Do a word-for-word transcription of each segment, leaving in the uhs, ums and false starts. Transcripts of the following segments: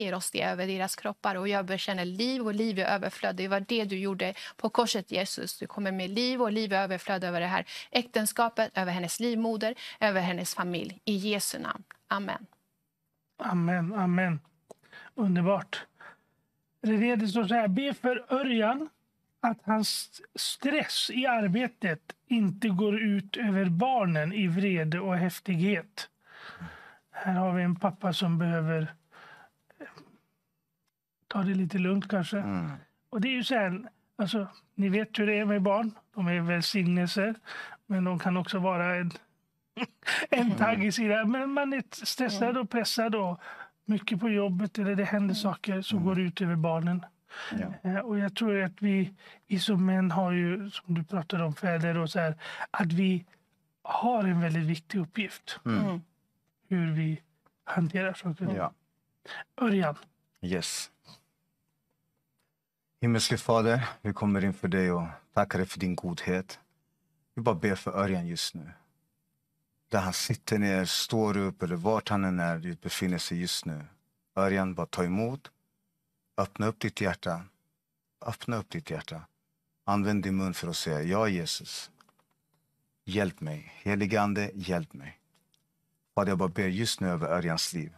ger oss det över deras kroppar och jag bekänner liv och liv i överflöd. Det var det du gjorde på korset, Jesus. Du kommer med liv och liv i överflöd över det här äktenskapet, över hennes livmoder, över hennes familj. I Jesu namn. Amen. Amen, amen. Underbart. Det står så här, be för Örjan att hans stress i arbetet inte går ut över barnen i vrede och häftighet. Här har vi en pappa som behöver ta det lite lugnt kanske. Mm. Och det är ju så här, alltså, ni vet hur det är med barn. De är välsignelser, men de kan också vara en, en tagg i sidan. Men man är stressad och pressad och mycket på jobbet eller det händer saker som mm. går ut över barnen. Ja. Och jag tror att vi i som män har ju, som du pratade om, fäder och så här, att vi har en väldigt viktig uppgift. Mm. Hur vi hanterar saker. Ja. Örjan. Yes. Himmelske Fader, vi kommer inför dig och tackar dig för din godhet. Vi bara ber för Örjan just nu. Där han sitter ner, står upp eller vart han än är, du befinner sig just nu. Örjan, bara ta emot. Öppna upp ditt hjärta. Öppna upp ditt hjärta. Använd din mun för att säga, ja Jesus, hjälp mig. Helige Ande, hjälp mig. Fader, jag bara ber just nu över Örjans liv.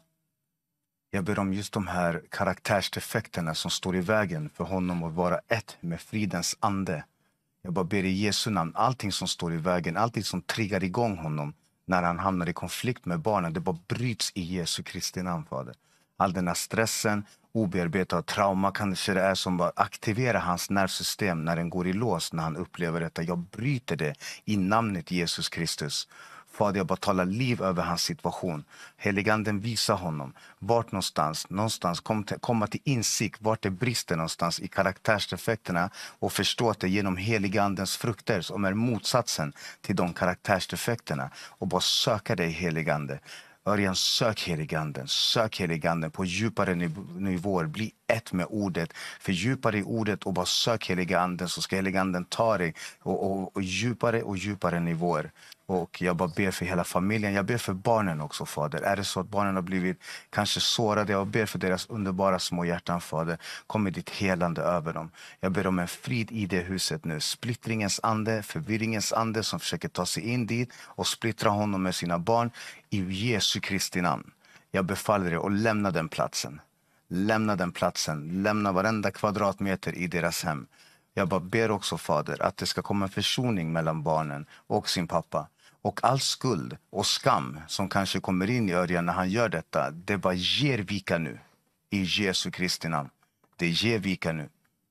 Jag ber om just de här karaktärsdefekterna som står i vägen för honom att vara ett med fridens ande. Jag bara ber i Jesu namn, allting som står i vägen, allting som triggar igång honom när han hamnar i konflikt med barnen, det bara bryts i Jesu Kristi namn, Fader. All den här stressen, obearbetad trauma kanske det är som bara aktiverar hans nervsystem när den går i lås när han upplever detta. Jag bryter det i namnet Jesus Kristus. Fader, jag bara talar liv över hans situation. Heliganden visar honom vart någonstans, någonstans kom till, komma till insikt vart det brister någonstans i karaktärsdefekterna och förstå att det genom heligandens frukter som är motsatsen till de karaktärsdefekterna och bara söka dig, heligande. Örjan, sök heliganden, sök heliganden på djupare niv- nivåer. Bli ett med ordet, fördjupare i ordet och bara sök heliganden, så ska heliganden ta dig och, och, och djupare och djupare nivåer. Och jag bara ber för hela familjen. Jag ber för barnen också, Fader. Är det så att barnen har blivit kanske sårade, jag ber för deras underbara små hjärtan, Fader. Kom med ditt helande över dem. Jag ber om en frid i det huset nu. Splittringens ande, förvirringens ande som försöker ta sig in dit och splittra honom med sina barn. I Jesu Kristi namn. Jag befaller dig och lämna den platsen. Lämna den platsen. Lämna varenda kvadratmeter i deras hem. Jag bara ber också, Fader, att det ska komma en försoning mellan barnen och sin pappa. Och all skuld och skam som kanske kommer in i Örjan när han gör detta, det bara ger vika nu. I Jesu Kristi namn. Det ger vika nu.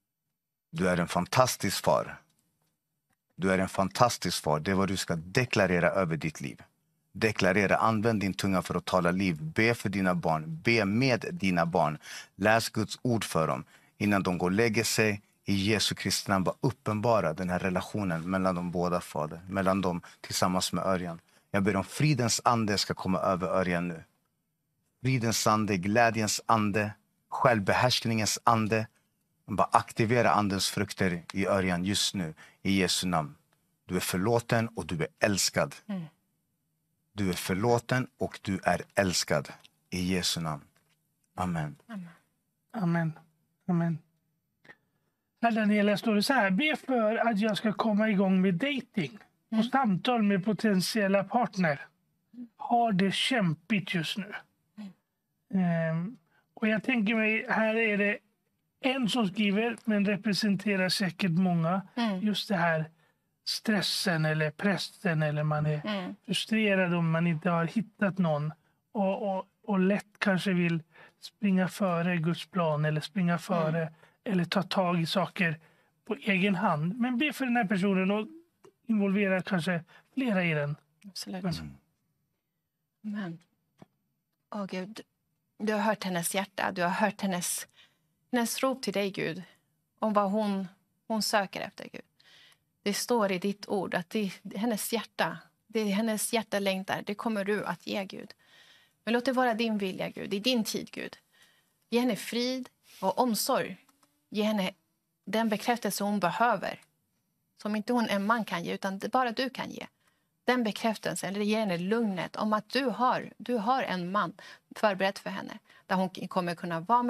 Du är en fantastisk far. Du är en fantastisk far. Det är vad du ska deklarera över ditt liv. Deklarera, använd din tunga för att tala liv. Be för dina barn. Be med dina barn. Läs Guds ord för dem innan de går och lägger sig. I Jesu Kristi namn, bara uppenbara den här relationen mellan de båda, Fader. Mellan dem tillsammans med Örjan. Jag ber om fridens ande ska komma över Örjan nu. Fridens ande, glädjens ande, självbehärskningens ande. Bara aktivera andens frukter i Örjan just nu. I Jesu namn. Du är förlåten och du är älskad. Mm. Du är förlåten och du är älskad. I Jesu namn. Amen. Amen. Amen. Amen. Här, Daniela, står det så här: be för att jag ska komma igång med dating och mm. samtal med potentiella partner. Har det kämpigt just nu. Mm. Um, och jag tänker mig, här är det en som skriver, men representerar säkert många. Mm. Just det här stressen eller pressen, eller man är mm. frustrerad om man inte har hittat någon. Och, och, och lätt kanske vill springa före Guds plan eller springa före mm. eller ta tag i saker på egen hand. Men be för den här personen och involvera kanske flera i den. Absolut. Mm. Men, åh Gud, du har hört hennes hjärta. Du har hört hennes, hennes rop till dig, Gud. Om vad hon, hon söker efter, Gud. Det står i ditt ord att det är hennes hjärta. Det är hennes hjärta längtar. Det kommer du att ge, Gud. Men låt det vara din vilja, Gud. I din tid, Gud. Ge henne frid och omsorg. Ge henne den bekräftelse hon behöver. Som inte hon en man kan ge, utan det bara du kan ge. Den bekräftelsen, eller ge henne lugnet om att du har, du har en man förberett för henne. Där hon kommer kunna vara med